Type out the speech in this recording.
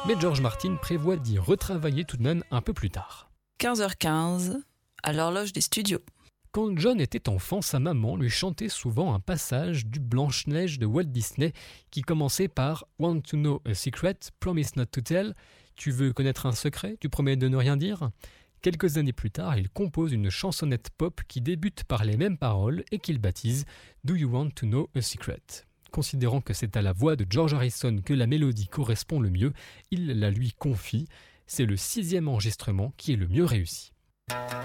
mais George Martin prévoit d'y retravailler tout de même un peu plus tard. 15h15, à l'horloge des studios. Quand John était enfant, sa maman lui chantait souvent un passage du Blanche-Neige de Walt Disney qui commençait par « Want to know a secret? Promise not to tell » « Tu veux connaître un secret? Tu promets de ne rien dire ?» Quelques années plus tard, il compose une chansonnette pop qui débute par les mêmes paroles et qu'il baptise « Do you want to know a secret ?» Considérant que c'est à la voix de George Harrison que la mélodie correspond le mieux, il la lui confie. C'est le 6e enregistrement qui est le mieux réussi.